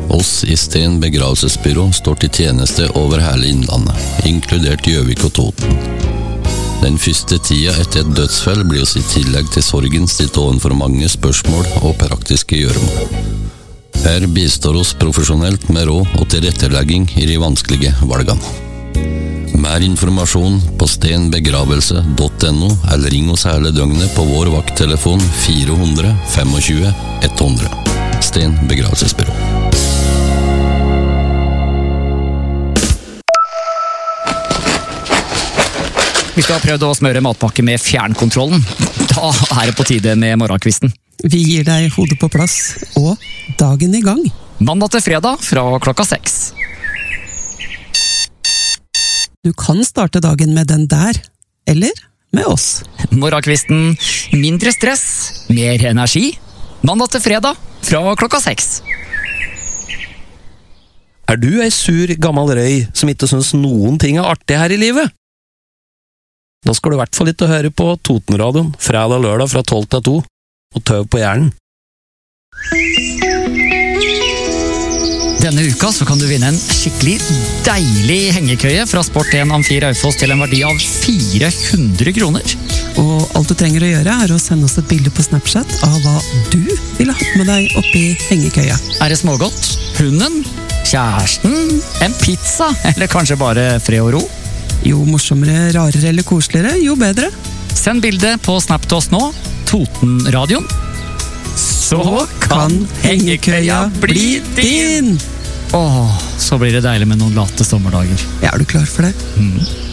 Oss i Sten begravelsesbyrå står til tjeneste over hele innlandet, inkludert Gjøvik og Toten. Den første tida etter et dødsfall blir oss i tillegg til sorgen stilt ovenfor mange spørsmål og praktiske gjøremål. Her bistår oss profesjonelt med råd og tilrettelegging i de vanskelige valgene. Mer informasjon på stenbegravelse.no eller ring oss hele døgnet på vår vakttelefon 400 25 100. Sten begravelsesbyrå. Hvis du har prøvd å smøre matpakke med fjernkontrollen, da er det på tide med morgenkvisten. Vi gir deg hodet på plass, og dagen i gang. Mandag til fredag fra klokka 6. Du kan starte dagen med den der, eller med oss. Morgenkvisten, mindre stress, mer energi. Mandag til fredag fra klokka 6. Er du ei sur, gammel røy som ikke synes noen ting er artig her i livet? Da skal du i hvert fall ikke høre på Totenradioen fredag og lørdag fra 12 til 2 og tøv på hjernen. Denne uka så kan du vinne en skikkelig deilig hengekøye fra Sport1 Amfi Raufoss til en verdi av 400 kroner. Og alt du trenger å gjøre er å sende oss et bilde på Snapchat av hva du ville hatt med deg oppi hengekøya. Er det smågodt? Hunden? Kjæresten? En pizza? Eller kanskje bare fred og ro? Jo morsommere, rarere eller koseligere, jo bedre. Send bilde på Snap til oss nå, Totenradioen. Så kan hengekøya bli din! Så blir det deilig med noen late sommerdager. Ja, er du klar for det?